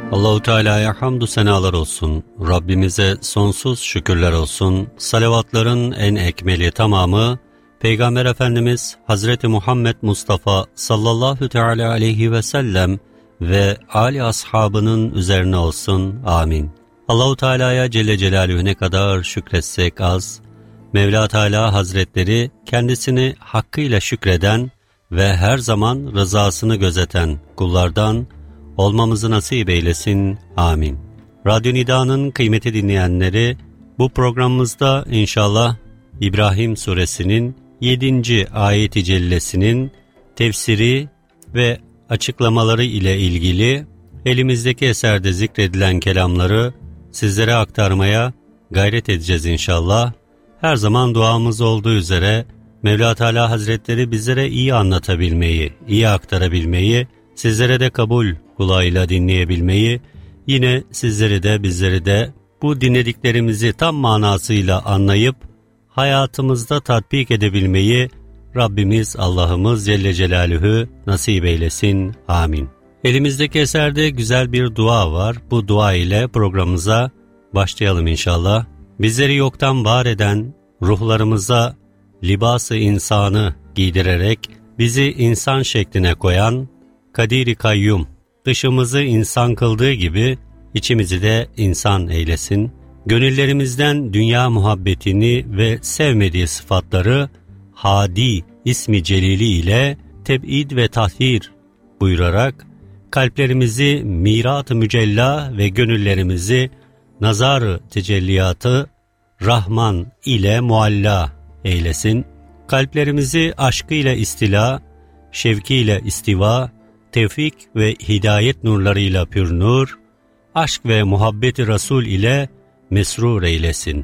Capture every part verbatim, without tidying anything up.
Allahu Teala'ya hamdü senalar olsun. Rabbimize sonsuz şükürler olsun. Salavatların en ekmeli tamamı Peygamber Efendimiz Hazreti Muhammed Mustafa sallallahu teala aleyhi ve sellem ve âli ashabının üzerine olsun. Amin. Allahu Teala'ya Celle Celaluhu ne kadar şükretsek az. Mevla Teala Hazretleri kendisini hakkıyla şükreden ve her zaman rızasını gözeten kullardan olmamızı nasip eylesin. Amin. Radyo Nida'nın kıymetli dinleyenleri, bu programımızda inşallah İbrahim Suresinin yedinci ayet-i cellesinin tefsiri ve açıklamaları ile ilgili elimizdeki eserde zikredilen kelamları sizlere aktarmaya gayret edeceğiz inşallah. Her zaman duamız olduğu üzere Mevla Teala Hazretleri bizlere iyi anlatabilmeyi, iyi aktarabilmeyi, sizlere de kabul kulağıyla dinleyebilmeyi, yine sizleri de bizleri de bu dinlediklerimizi tam manasıyla anlayıp hayatımızda tatbik edebilmeyi Rabbimiz Allah'ımız Celle Celaluhu nasip eylesin. Amin. Elimizdeki eserde güzel bir dua var. Bu dua ile programımıza başlayalım inşallah. Bizleri yoktan var eden, ruhlarımıza libas-ı insanı giydirerek bizi insan şekline koyan Kadir-i Kayyum, dışımızı insan kıldığı gibi içimizi de insan eylesin. Gönüllerimizden dünya muhabbetini ve sevmediği sıfatları Hadi ismi celili ile teb'id ve tahhir buyurarak kalplerimizi mirat-ı mücella ve gönüllerimizi nazar-ı tecelliyatı Rahman ile mualla eylesin. Kalplerimizi aşkıyla istila, şevkiyle istiva, tevfik ve hidayet nurlarıyla pürnur, aşk ve muhabbeti Resul ile mesrur eylesin.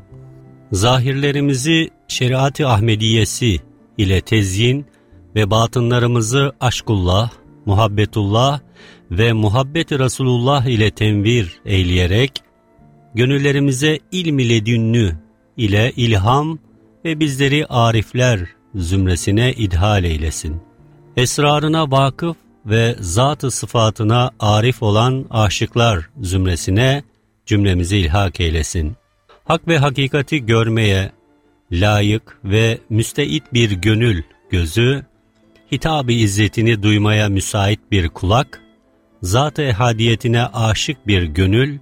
Zahirlerimizi şeriat-ı Ahmediyesi ile tezyin ve batınlarımızı aşkullah, muhabbetullah ve muhabbeti Resulullah ile tenvir eyleyerek, gönüllerimize ilm-i ledünnü ile ilham ve bizleri arifler zümresine idhal eylesin. Esrarına vakıf ve zat-ı sıfatına arif olan aşıklar zümresine cümlemizi ilhak eylesin. Hak ve hakikati görmeye layık ve müsteit bir gönül gözü, hitab-ı izzetini duymaya müsait bir kulak, zat-ı ehadiyetine aşık bir gönül,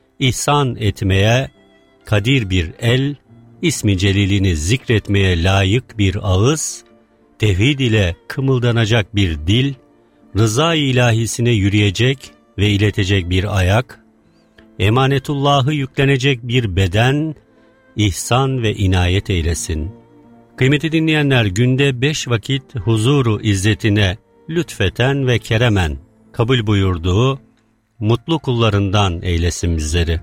ihsan etmeye kadir bir el, ismi celilini zikretmeye layık bir ağız, tevhid ile kımıldanacak bir dil, rıza-i ilahisine yürüyecek ve iletecek bir ayak, emanetullahı yüklenecek bir beden, ihsan ve inayet eylesin. Kıymetli dinleyenler, günde beş vakit huzuru izzetine lütfeten ve keremen kabul buyurduğu mutlu kullarından eylesin bizleri.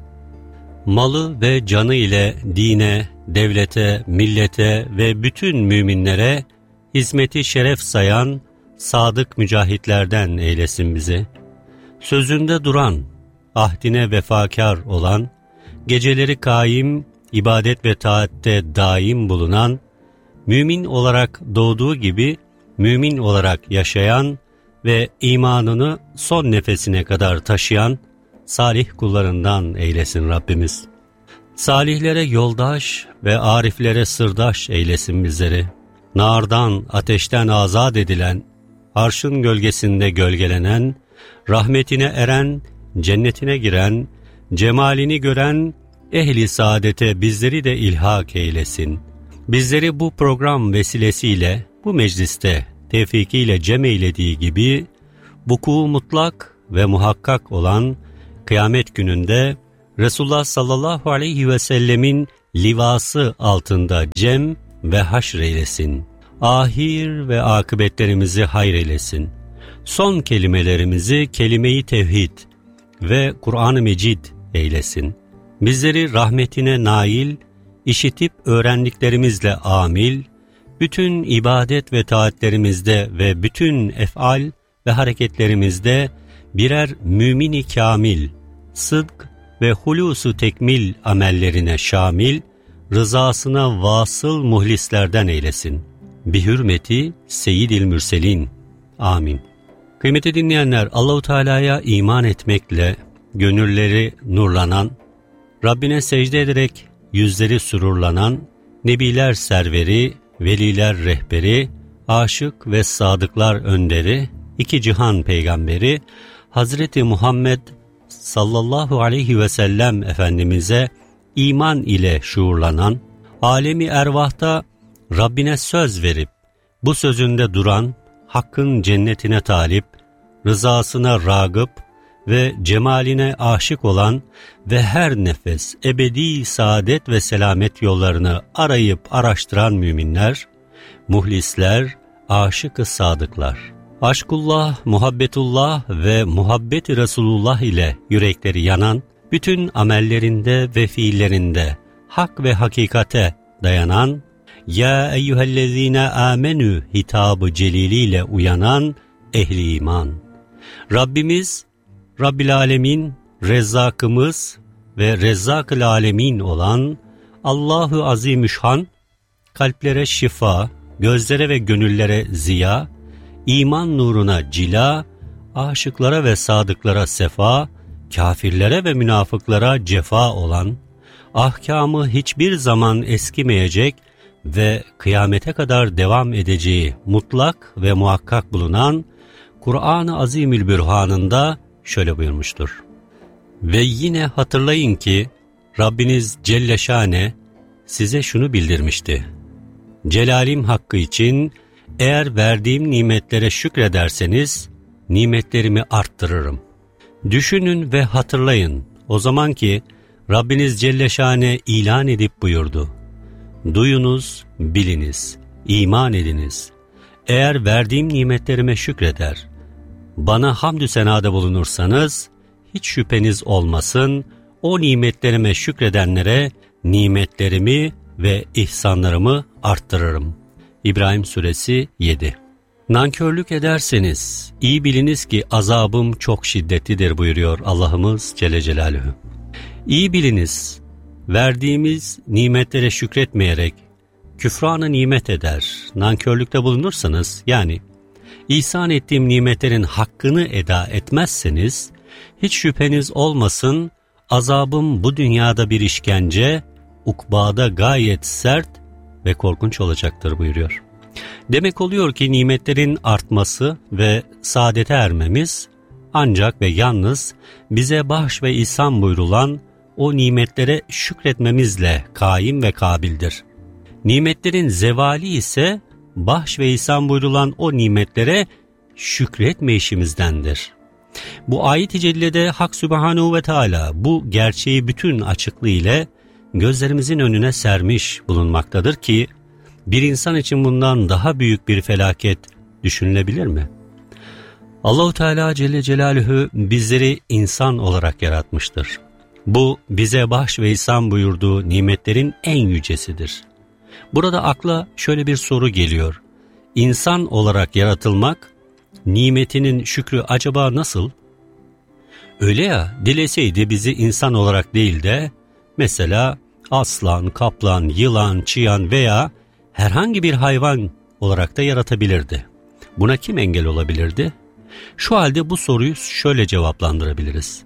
Malı ve canı ile dine, devlete, millete ve bütün müminlere hizmeti şeref sayan sadık mücahitlerden eylesin bizi. Sözünde duran, ahdine vefakar olan, geceleri kaim, ibadet ve taatte daim bulunan, mümin olarak doğduğu gibi mümin olarak yaşayan ve imanını son nefesine kadar taşıyan salih kullarından eylesin Rabbimiz. Salihlere yoldaş ve ariflere sırdaş eylesin bizleri. Nardan, ateşten azat edilen, arşın gölgesinde gölgelenen, rahmetine eren, cennetine giren, cemalini gören, ehli saadete bizleri de ilhak eylesin. Bizleri bu program vesilesiyle, bu mecliste tevfikiyle cem eylediği gibi, vuku mutlak ve muhakkak olan kıyamet gününde Resulullah sallallahu aleyhi ve sellemin livası altında cem ve haşr eylesin. Ahir ve akıbetlerimizi hayır eylesin. Son kelimelerimizi kelime-i tevhid ve Kur'an-ı Mecid eylesin. Bizleri rahmetine nail, işitip öğrendiklerimizle amil, bütün ibadet ve taatlerimizde ve bütün ef'al ve hareketlerimizde birer mümin-i kamil, sıdk ve hulusu tekmil amellerine şamil, rızasına vasıl muhlislerden eylesin. Bi hürmeti Seyyidil Mürselin. Amin. Kıymetli dinleyenler, Allah-u Teala'ya iman etmekle gönülleri nurlanan, Rabbine secde ederek yüzleri sürurlanan, Nebiler serveri, veliler rehberi, aşık ve sadıklar önderi, iki cihan peygamberi, Hazreti Muhammed sallallahu aleyhi ve sellem Efendimiz'e iman ile şuurlanan, alemi ervahta Rabbine söz verip, bu sözünde duran, Hakk'ın cennetine talip, rızasına rağıp ve cemaline aşık olan ve her nefes ebedi saadet ve selamet yollarını arayıp araştıran müminler, muhlisler, aşık-ı sadıklar. Aşkullah, muhabbetullah ve muhabbet-i Resulullah ile yürekleri yanan, bütün amellerinde ve fiillerinde hak ve hakikate dayanan, ya eyyühellezine amenü hitabı celiliyle uyanan ehli iman. Rabbimiz, Rabbil Alemin, Rezzakımız ve Rezzak-ül Alemin olan Allahu Azimüşşan, kalplere şifa, gözlere ve gönüllere ziya, iman nuruna cila, aşıklara ve sadıklara sefa, kafirlere ve münafıklara cefa olan, ahkamı hiçbir zaman eskimeyecek ve kıyamete kadar devam edeceği mutlak ve muhakkak bulunan Kur'an-ı Azimülbürhan'ında şöyle buyurmuştur. Ve yine hatırlayın ki Rabbiniz Celle Şane size şunu bildirmişti. Celalim hakkı için eğer verdiğim nimetlere şükrederseniz nimetlerimi arttırırım. Düşünün ve hatırlayın o zaman ki Rabbiniz Celle Şane ilan edip buyurdu. Duyunuz, biliniz, iman ediniz. Eğer verdiğim nimetlerime şükreder, bana hamdü senada bulunursanız, hiç şüpheniz olmasın, o nimetlerime şükredenlere nimetlerimi ve ihsanlarımı arttırırım. İbrahim Suresi yedi. Nankörlük ederseniz, iyi biliniz ki azabım çok şiddetlidir buyuruyor Allah'ımız Celle Celaluhu. İyi biliniz, verdiğimiz nimetlere şükretmeyerek, küfranı nimet eder, nankörlükte bulunursanız, yani ihsan ettiğim nimetlerin hakkını eda etmezseniz, hiç şüpheniz olmasın, azabım bu dünyada bir işkence, ukbada gayet sert ve korkunç olacaktır buyuruyor. Demek oluyor ki nimetlerin artması ve saadete ermemiz, ancak ve yalnız bize bahş ve ihsan buyurulan o nimetlere şükretmemizle kaim ve kabildir. Nimetlerin zevali ise bahş ve ihsan buyurulan o nimetlere şükretme işimizdendir. Bu ayet-i cellede Hak Sübhanehu ve Teala bu gerçeği bütün açıklığı ile gözlerimizin önüne sermiş bulunmaktadır ki bir insan için bundan daha büyük bir felaket düşünülebilir mi? Allah-u Teala Celle Celaluhu bizleri insan olarak yaratmıştır. Bu bize bahş ve ihsan buyurduğu nimetlerin en yücesidir. Burada akla şöyle bir soru geliyor. İnsan olarak yaratılmak, nimetinin şükrü acaba nasıl? Öyle ya, dileseydi bizi insan olarak değil de, mesela aslan, kaplan, yılan, çıyan veya herhangi bir hayvan olarak da yaratabilirdi. Buna kim engel olabilirdi? Şu halde bu soruyu şöyle cevaplandırabiliriz.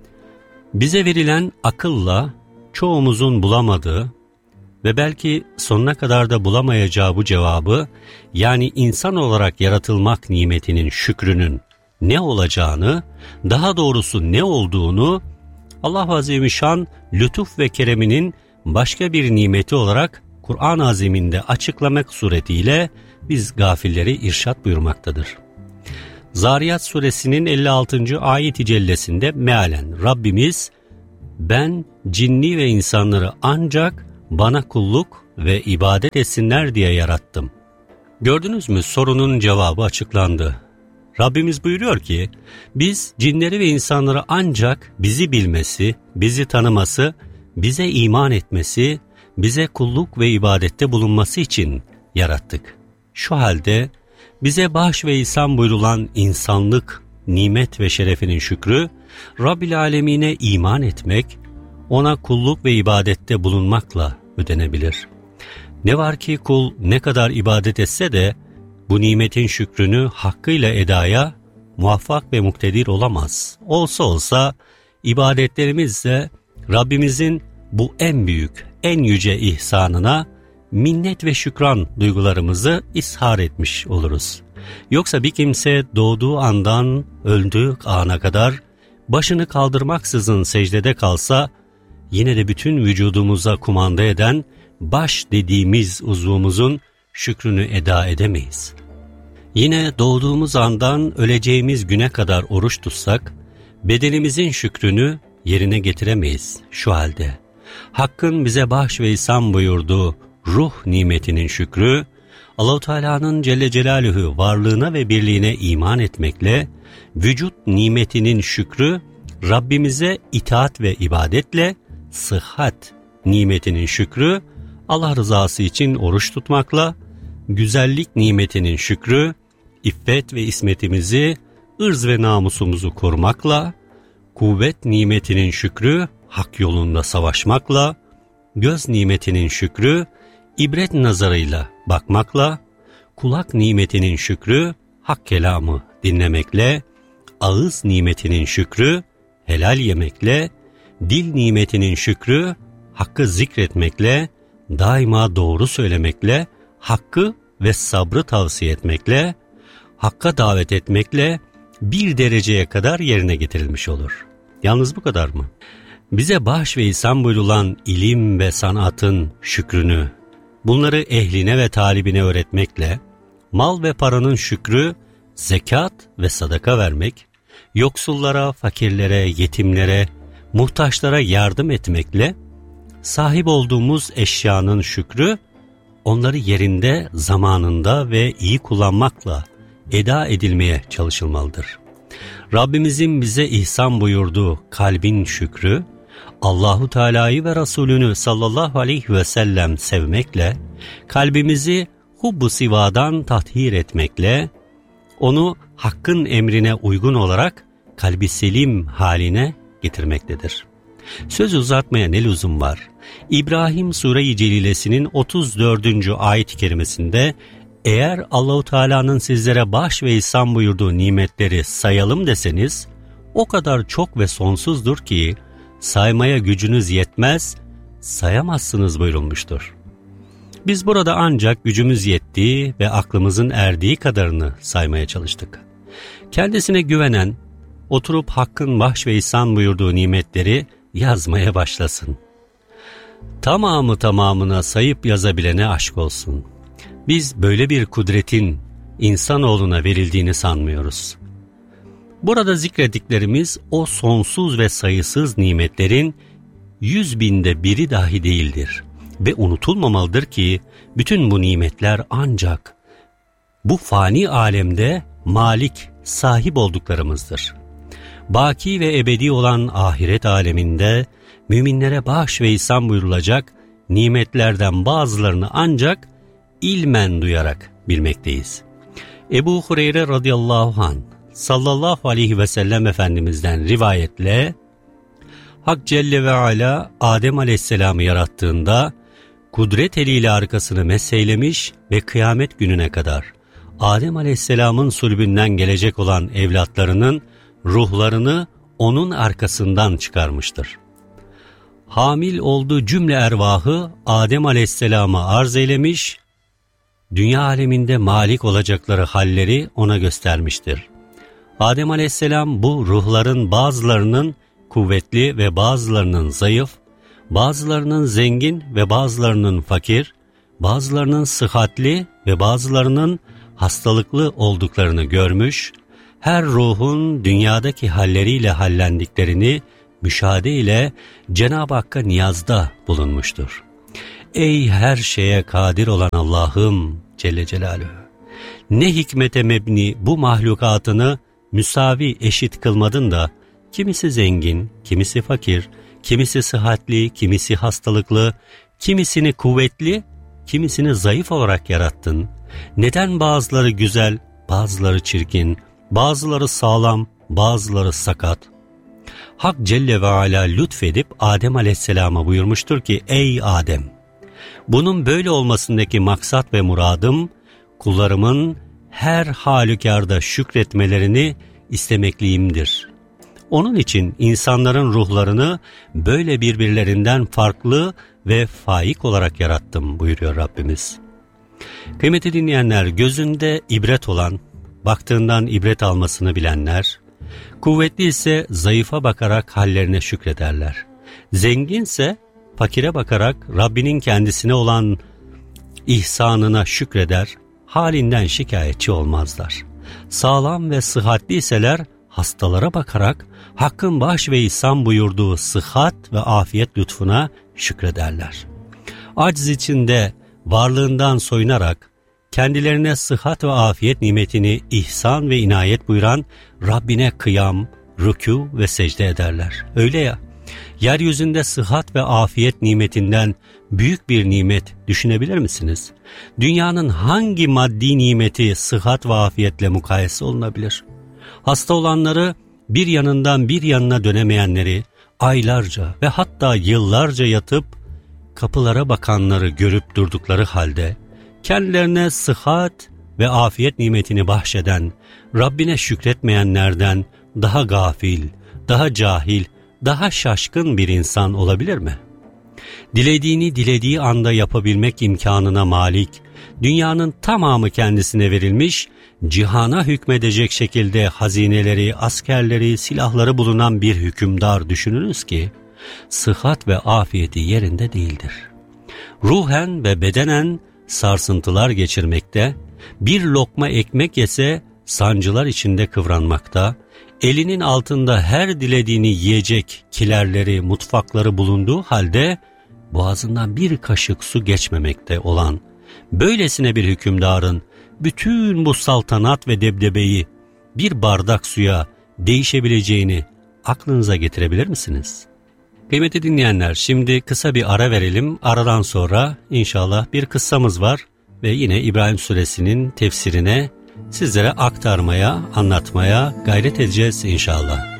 Bize verilen akılla çoğumuzun bulamadığı ve belki sonuna kadar da bulamayacağı bu cevabı, yani insan olarak yaratılmak nimetinin şükrünün ne olacağını, daha doğrusu ne olduğunu Allah Azimüşşan lütuf ve kereminin başka bir nimeti olarak Kur'an-ı Azim'inde açıklamak suretiyle biz gafilleri irşad buyurmaktadır. Zariyat suresinin elli altıncı ayet-i cellesinde mealen Rabbimiz, ben cinni ve insanları ancak bana kulluk ve ibadet etsinler diye yarattım. Gördünüz mü, sorunun cevabı açıklandı. Rabbimiz buyuruyor ki, biz cinleri ve insanları ancak bizi bilmesi, bizi tanıması, bize iman etmesi, bize kulluk ve ibadette bulunması için yarattık. Şu halde bize bahş ve ihsan buyurulan insanlık, nimet ve şerefinin şükrü, Rabbil Alemine iman etmek, ona kulluk ve ibadette bulunmakla ödenebilir. Ne var ki kul ne kadar ibadet etse de bu nimetin şükrünü hakkıyla edaya muvaffak ve muktedir olamaz. Olsa olsa ibadetlerimizle Rabbimizin bu en büyük, en yüce ihsanına minnet ve şükran duygularımızı ishar etmiş oluruz. Yoksa bir kimse doğduğu andan öldüğü ana kadar başını kaldırmaksızın secdede kalsa, yine de bütün vücudumuza kumanda eden baş dediğimiz uzvumuzun şükrünü eda edemeyiz. Yine doğduğumuz andan öleceğimiz güne kadar oruç tutsak, bedenimizin şükrünü yerine getiremeyiz şu halde. Hakkın bize bahş ve ihsan buyurduğu ruh nimetinin şükrü, Allah-u Teala'nın Celle Celaluhu varlığına ve birliğine iman etmekle, vücut nimetinin şükrü, Rabbimize itaat ve ibadetle, sıhhat nimetinin şükrü, Allah rızası için oruç tutmakla, güzellik nimetinin şükrü, iffet ve ismetimizi, ırz ve namusumuzu korumakla, kuvvet nimetinin şükrü, hak yolunda savaşmakla, göz nimetinin şükrü, ibret nazarıyla bakmakla, kulak nimetinin şükrü, hak kelamı dinlemekle, ağız nimetinin şükrü, helal yemekle, dil nimetinin şükrü, hakkı zikretmekle, daima doğru söylemekle, hakkı ve sabrı tavsiye etmekle, hakka davet etmekle bir dereceye kadar yerine getirilmiş olur. Yalnız bu kadar mı? Bize bahş ve ihsan buyurulan ilim ve sanatın şükrünü, bunları ehline ve talibine öğretmekle, mal ve paranın şükrü, zekat ve sadaka vermek, yoksullara, fakirlere, yetimlere, muhtaçlara yardım etmekle, sahip olduğumuz eşyanın şükrü, onları yerinde, zamanında ve iyi kullanmakla eda edilmeye çalışılmalıdır. Rabbimizin bize ihsan buyurduğu kalbin şükrü, Allahu Teala'yı ve Resulünü sallallahu aleyhi ve sellem sevmekle, kalbimizi hubbu sivadan tathir etmekle, onu hakkın emrine uygun olarak kalbi selim haline getirmektedir. Söz uzatmaya ne lüzum var? İbrahim Sure-i Celilesi'nin otuz dördüncü ayet-i kerimesinde, eğer Allahu Teala'nın sizlere bahş ve ihsan buyurduğu nimetleri sayalım deseniz, o kadar çok ve sonsuzdur ki, saymaya gücünüz yetmez, sayamazsınız buyurulmuştur. Biz burada ancak gücümüz yettiği ve aklımızın erdiği kadarını saymaya çalıştık. Kendisine güvenen, oturup Hakk'ın bahş ve ihsan buyurduğu nimetleri yazmaya başlasın. Tamamı tamamına sayıp yazabilene aşk olsun. Biz böyle bir kudretin insanoğluna verildiğini sanmıyoruz. Burada zikrettiklerimiz o sonsuz ve sayısız nimetlerin yüz binde biri dahi değildir. Ve unutulmamalıdır ki bütün bu nimetler ancak bu fani alemde malik, sahip olduklarımızdır. Baki ve ebedi olan ahiret aleminde müminlere bahş ve ihsan buyurulacak nimetlerden bazılarını ancak ilmen duyarak bilmekteyiz. Ebu Hureyre radıyallahu anh sallallahu aleyhi ve sellem Efendimiz'den rivayetle, Hak Celle ve Ala Adem aleyhisselamı yarattığında kudret eliyle arkasını mesheylemiş ve kıyamet gününe kadar Adem aleyhisselamın sulbünden gelecek olan evlatlarının ruhlarını onun arkasından çıkarmıştır. Hamil olduğu cümle ervahı Adem aleyhisselama arz eylemiş, dünya aleminde malik olacakları halleri ona göstermiştir. Adem aleyhisselam bu ruhların bazılarının kuvvetli ve bazılarının zayıf, bazılarının zengin ve bazılarının fakir, bazılarının sıhhatli ve bazılarının hastalıklı olduklarını görmüş, her ruhun dünyadaki halleriyle hallendiklerini müşahede ile Cenab-ı Hakk'a niyazda bulunmuştur. Ey her şeye kadir olan Allah'ım Celle Celaluhu! Ne hikmete mebni bu mahlukatını müsavi eşit kılmadın da, kimisi zengin, kimisi fakir, kimisi sıhhatli, kimisi hastalıklı, kimisini kuvvetli, kimisini zayıf olarak yarattın. Neden bazıları güzel, bazıları çirkin, bazıları sağlam, bazıları sakat? Hak Celle ve Ala lütfedip Adem aleyhisselama buyurmuştur ki, ey Adem! Bunun böyle olmasındaki maksat ve muradım, kullarımın her halükarda şükretmelerini istemekliyimdir. Onun için insanların ruhlarını böyle birbirlerinden farklı ve faik olarak yarattım buyuruyor Rabbimiz. Kıymetli dinleyenler, gözünde ibret olan, baktığından ibret almasını bilenler, kuvvetli ise zayıfa bakarak hallerine şükrederler. Zenginse fakire bakarak Rabbinin kendisine olan ihsanına şükreder, halinden şikayetçi olmazlar. Sağlam ve sıhhatliyseler hastalara bakarak Hakk'ın baş ve ihsan buyurduğu sıhhat ve afiyet lütfuna şükrederler. Aciz içinde varlığından soyunarak kendilerine sıhhat ve afiyet nimetini ihsan ve inayet buyuran Rabbine kıyam, rükû ve secde ederler. Öyle ya, yeryüzünde sıhhat ve afiyet nimetinden büyük bir nimet düşünebilir misiniz? Dünyanın hangi maddi nimeti sıhhat ve afiyetle mukayese olunabilir? Hasta olanları, bir yanından bir yanına dönemeyenleri, aylarca ve hatta yıllarca yatıp kapılara bakanları görüp durdukları halde, kendilerine sıhhat ve afiyet nimetini bahşeden, Rabbine şükretmeyenlerden daha gafil, daha cahil, daha şaşkın bir insan olabilir mi? Dilediğini dilediği anda yapabilmek imkanına malik, dünyanın tamamı kendisine verilmiş, cihana hükmedecek şekilde hazineleri, askerleri, silahları bulunan bir hükümdar düşününüz ki, sıhhat ve afiyeti yerinde değildir. Ruhen ve bedenen sarsıntılar geçirmekte, bir lokma ekmek yese sancılar içinde kıvranmakta, elinin altında her dilediğini yiyecek kilerleri, mutfakları bulunduğu halde boğazından bir kaşık su geçmemekte olan, böylesine bir hükümdarın bütün bu saltanat ve debdebeyi bir bardak suya değişebileceğini aklınıza getirebilir misiniz? Kıymetli dinleyenler, şimdi kısa bir ara verelim. Aradan sonra inşallah bir kıssamız var ve yine İbrahim Suresinin tefsirine sizlere aktarmaya, anlatmaya gayret edeceğiz inşallah.